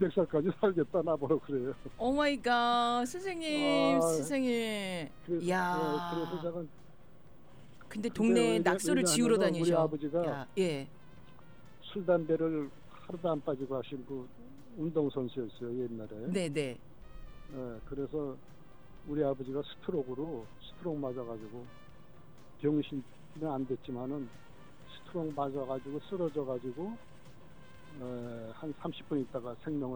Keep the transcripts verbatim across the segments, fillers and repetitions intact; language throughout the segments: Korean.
이백 살까지 살겠다 나보러 그래요. 오 마이 갓. 선생님, 아, 선생님. 그래서, 이야. 네, 그래서 제가 근데 동네에 근데 낙서를 왜냐- 지우러 왜냐하면 다니셔. 우리 아버지가 야, 예. 술 담배를 하루도 안 빠지고 하신 그 운동선수였어요 옛날에. 네, 네. 네, 그래서 우리 아버지가 스트로크로 스트로크 맞아가지고 병신은 안 됐지만은 스트로크 맞아가지고 쓰러져가지고 에, 한 삼십 분 있다가 생명을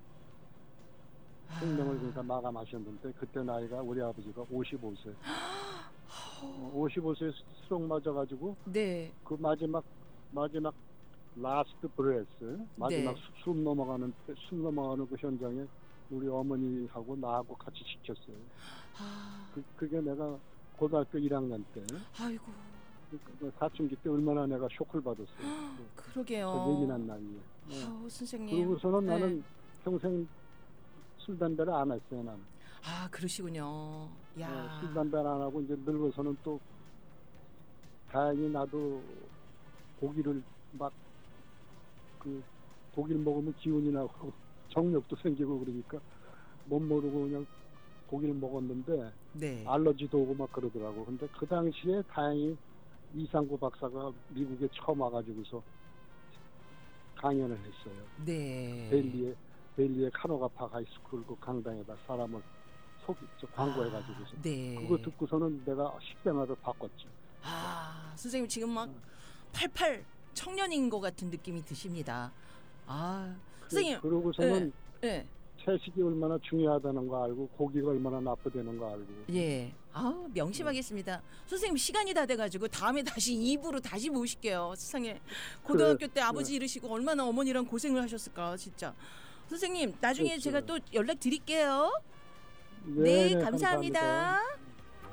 생명을 그러니까 마감하셨는데 그때 나이가 우리 아버지가 오십오 세. 어, 오십오 세 스트로크 맞아가지고 네. 그 마지막 마지막 라스트 브레스 마지막 네. 수- 숨 넘어가는 때- 숨 넘어가는 그 현장에 우리 어머니하고 나하고 같이 지켰어요. 아, 그, 그게 내가 고등학교 일 학년 때 아이고. 그 사춘기 때 얼마나 내가 쇼크를 받았어요. 그, 그러게요. 그 예민한 나이에. 네. 아우, 선생님. 그러고서는 네. 나는 평생 술 담배를 안 했어요. 나는 아, 그러시군요. 야. 네, 술 담배를 안 하고 이제 늙어서는 또 다행히 나도 고기를 막 그 고기를 먹으면 기운이 나고 정력도 생기고 그러니까 못 모르고 그냥 고기를 먹었는데 네. 알러지도 오고 막 그러더라고. 근데 그 당시에 다행히 이상구 박사가 미국에 처음 와가지고서 강연을 했어요. 네. 벨리에 벨리에 카노가파 하이스쿨 그 강당에다 사람을 속 저 광고해가지고서 아, 네. 그거 듣고서는 내가 식생활을 바꿨죠. 아, 선생님 지금 막 팔팔 청년인 것 같은 느낌이 드십니다. 아, 선생님. 그러고서는 예. 채식이 얼마나 중요하다는 거 알고 고기가 얼마나 나쁘다는 거 알고. 예. 아, 명심하겠습니다. 선생님 시간이 다 돼가지고 다음에 다시 이 부로 다시 모실게요. 세상에 고등학교 그래, 때 아버지 그래. 이러시고 얼마나 어머니랑 고생을 하셨을까 진짜. 선생님 나중에 그렇죠. 제가 또 연락 드릴게요. 네, 네, 네, 감사합니다. 감사합니다.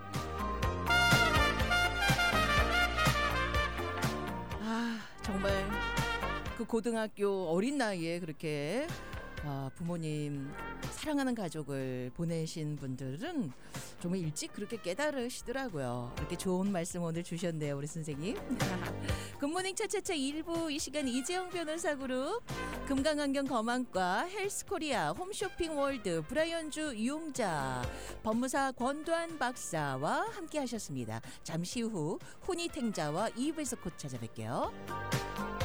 아, 정말 그 고등학교 어린 나이에 그렇게 아, 부모님 사랑하는 가족을 보내신 분들은 정말 일찍 그렇게 깨달으시더라고요. 이렇게 좋은 말씀 오늘 주셨네요, 우리 선생님. 굿모닝 차차차 일 부 이 시간 이재영 변호사 그룹 금강안경 검안과 헬스코리아 홈쇼핑 월드 브라이언주 이용자 법무사 권도한 박사와 함께 하셨습니다. 잠시 후 혼이탱자와 이 부에서 곧 찾아뵐게요.